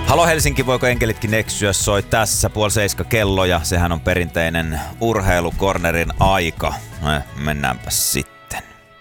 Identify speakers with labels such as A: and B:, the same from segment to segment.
A: Halo Helsinki, voiko enkelitkin eksyä? Soi tässä 6:30 kello ja sehän on perinteinen urheilukornerin aika. Mennäänpä sitten.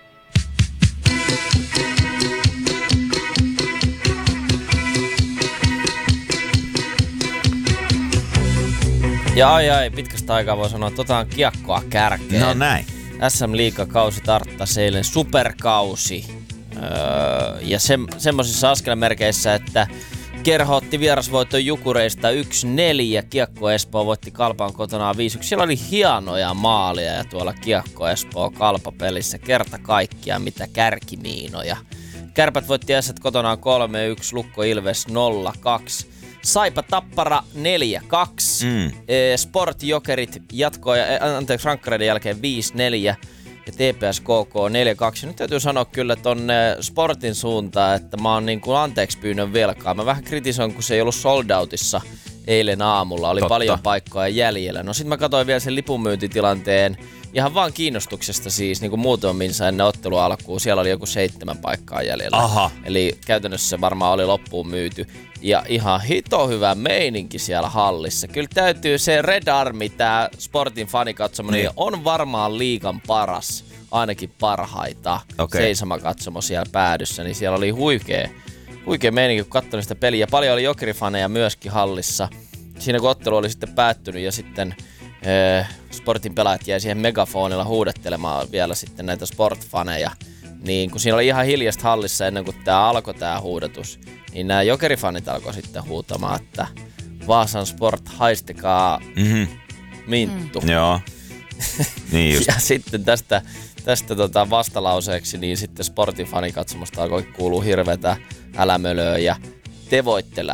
B: Ja ai, pitkästä aikaa voi sanoa, että otetaan kiekkoa kärkeen.
A: No näin.
B: SM-liigakausi tarttasi eilen superkausi. Ja semmoisissa askelmerkeissä, että Kerho otti vierasvoiton Jukureista 1-4, Kiekko Espoo voitti Kalpan kotonaan 5-1. Siellä oli hienoja maaleja ja tuolla Kiekko Espoo Kalpa-pelissä kerta kaikkiaan mitä kärkimiinoja. Kärpät voitti Ässät kotonaan 3-1, Lukko Ilves 0-2. Saipa Tappara 4-2, Sport Jokerit rankkareiden jälkeen 5-4 ja TPS KK 4-2. Nyt täytyy sanoa kyllä tonne Sportin suuntaan, että mä oon niin kuin anteeksi pyynnön velkaa. Mä vähän kritisoin, kun se ei ollut sold outissa eilen aamulla. Oli paljon paikkoja jäljellä. No sit mä katsoin vielä sen lipunmyyntitilanteen ihan vaan kiinnostuksesta siis niin kuin muutamin ennen ottelun alkuun. Siellä oli joku 7 paikkaa jäljellä. Aha. Eli käytännössä se varmaan oli loppuun myyty. Ja ihan hito hyvä meininki siellä hallissa. Kyllä täytyy se Red Army, tää Sportin fanikatsomo, niin on varmaan liigan paras. Ainakin parhaita. Seisomakatsomo siellä päädyssä. Niin siellä oli huikea meininki, kun katsoin sitä peliä. Paljon oli jokerifaneja myöskin hallissa. Siinä kun ottelu oli sitten päättynyt ja sitten Sportin pelaajat jäi siihen megafonilla huudettelemaan vielä sitten näitä sportfaneja. Niin kun siinä oli ihan hiljasta hallissa ennen kuin tää alkoi tää huudetus, niin nämä jokerifanit alkoi sitten huutamaan, että Vaasan Sport haistakaa minttu.
A: Joo. Niin just.
B: Ja sitten tästä vastalauseeksi, niin sitten Sportin fanikatsomusta alkoi kuulua hirveätä älämölöä ja te voitte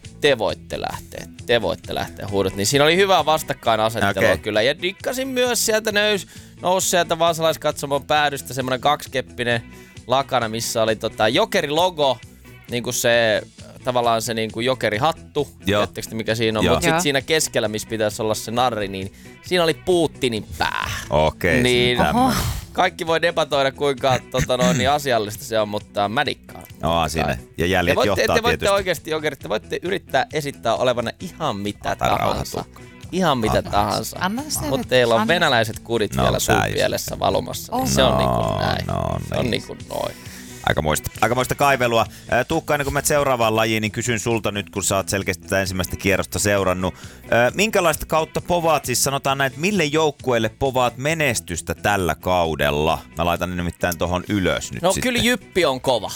B: lähteä huudot. Niin siinä oli hyvää vastakkainasettelua kyllä. Ja dikkasin myös sieltä nousi sieltä vaasalaiskatsomon päädystä semmonen 2-keppinen lakana, missä oli jokerilogo, niinku se tavallaan se niinku jokerihattu, tiedättekö mikä siinä on, mutta sitten siinä keskellä, missä pitäisi olla se narri, niin siinä oli Putinin pää.
A: Okei.
B: Niin kaikki voi debatoida kuinka niin asiallista se on, mutta mä dikkaan.
A: No sinne. Ja jäljet johtaa tietysti.
B: Te voitte oikeasti jokerit, te voitte yrittää esittää olevanne ihan mitä tahansa. Ihan mitä tahansa. Mutta teillä on venäläiset kudit vielä suupielessä valumassa. Niin se on niinku näin. Se on niinku noin.
A: Aikamoista kaivelua. Tuukka, ennen kuin menet seuraavaan lajiin, niin kysyn sulta nyt, kun sä oot selkeästi tätä ensimmäistä kierrosta seurannut. Minkälaista kautta povaat, siis sanotaan näin, että mille joukkueelle povaat menestystä tällä kaudella? Mä laitan ne nimittäin tohon ylös nyt sitten.
B: Kyllä Jyppi on kova.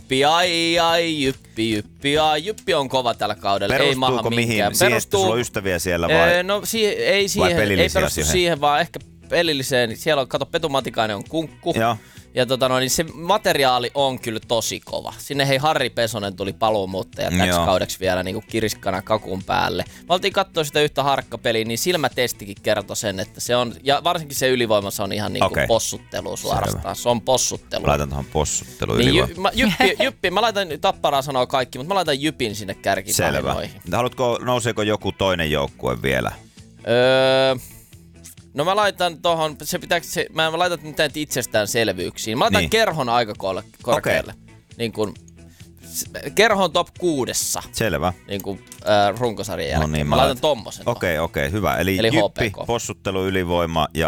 B: Jyppi on kova tällä kaudella.
A: Perustuuko mihin? Siihen, että sulla on ystäviä siellä vai?
B: No ei perustu siihen, vaan ehkä pelilliseen. Siellä on, kato, Petu Matikainen on kunkku.
A: Joo.
B: Ja niin se materiaali on kyllä tosi kova. Sinne Harri Pesonen tuli paluumuuttaja täksi kaudeksi vielä niin kuin kiriskana kakun päälle. Me oltiin katsoa sitä yhtä harkkapeliä, niin silmätestikin kertoi sen, että se on, ja varsinkin se ylivoima, se on ihan niin kuin possuttelu suorastaan. Se on possuttelu.
A: Laitan tuohon possuttelu
B: niin, Jyppi, mä laitan, Tapparaa sanoo kaikki, mutta mä laitan Jypin sinne kärkipainoihin.
A: Nouseeko joku toinen joukkue vielä?
B: No mä laitan tohon, mä en laita mitään itsestäänselvyyksiin. Mä laitan Kerhon aika korkealle. Niin kun, Kerhon top 6.
A: Selvä.
B: Niin kun runkosarjan jälkeen.
A: No niin,
B: mä laitan tommosen.
A: Okei, hyvä. Eli Jyppi, possuttelu, ylivoima ja